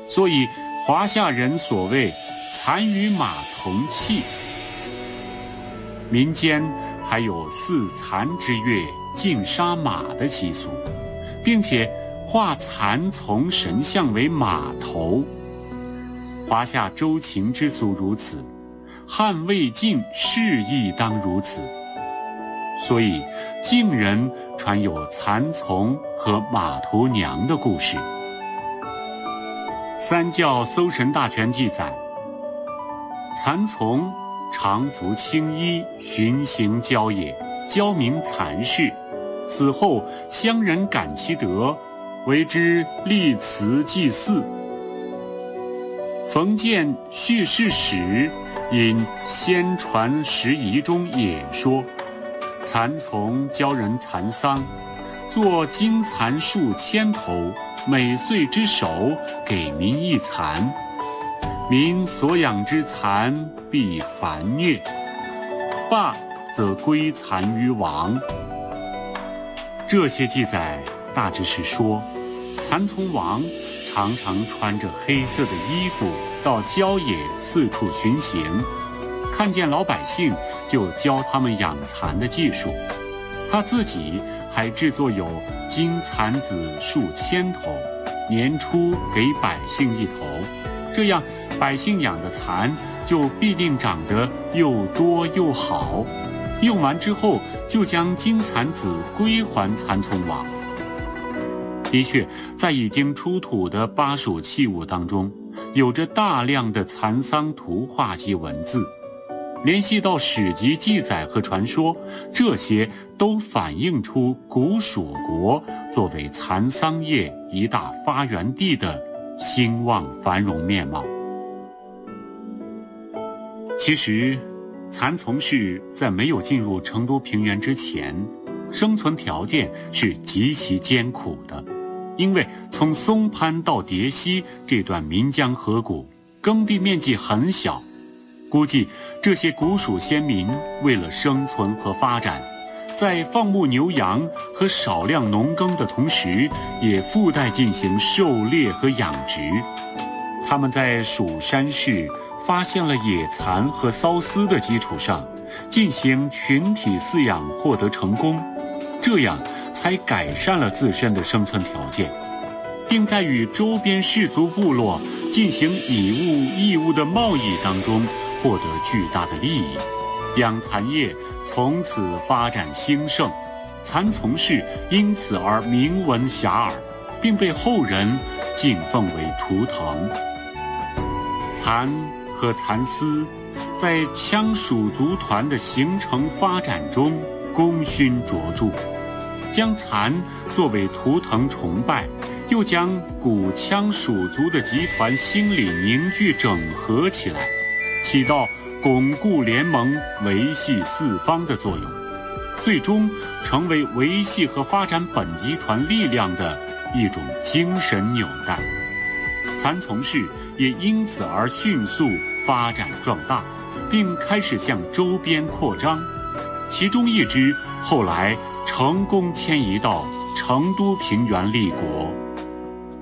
所以华夏人所谓蚕与马同气。民间还有祀蚕之月禁杀马的习俗，并且画蚕丛神像为马头。华夏周秦之俗如此，汉魏晋士亦当如此。所以晋人传有蚕丛和马头娘的故事。三教搜神大全记载，蚕丛常服青衣，巡行郊野，教名蚕氏。死后乡人感其德，为之立祠祭祀。冯建叙事史因先传时遗中也说，蚕丛教人蚕桑，作金蚕数千头，每岁之首给民一蚕，民所养之蚕必繁虐，罢则归蚕于王。这些记载大致是说，蚕丛王常常穿着黑色的衣服到郊野四处巡行，看见老百姓就教他们养蚕的技术。他自己还制作有金蚕子数千头，年初给百姓一头，这样百姓养的蚕就必定长得又多又好。用完之后就将金蚕子归还蚕丛王。的确，在已经出土的巴蜀器物当中，有着大量的蚕桑图画及文字。联系到史籍记载和传说，这些都反映出古蜀国作为蚕桑业一大发源地的兴旺繁荣面貌。其实蚕丛氏在没有进入成都平原之前，生存条件是极其艰苦的，因为从松潘到蝶溪这段岷江河谷，耕地面积很小，估计这些古蜀先民为了生存和发展，在放牧牛羊和少量农耕的同时，也附带进行狩猎和养殖。他们在蜀山市发现了野蚕和缫丝的基础上，进行群体饲养获得成功，这样才改善了自身的生存条件，并在与周边氏族部落进行以物易物的贸易当中获得巨大的利益。养蚕业从此发展兴盛，蚕丛氏因此而名闻遐迩，并被后人敬奉为图腾。蚕和蚕丝在羌蜀族团的形成发展中功勋卓著，将蚕作为图腾崇拜，又将古羌蜀族的集团心理凝聚整合起来，起到巩固联盟、维系四方的作用，最终成为维系和发展本集团力量的一种精神纽带。蚕丛氏也因此而迅速发展壮大，并开始向周边扩张。其中一支后来成功迁移到成都平原立国。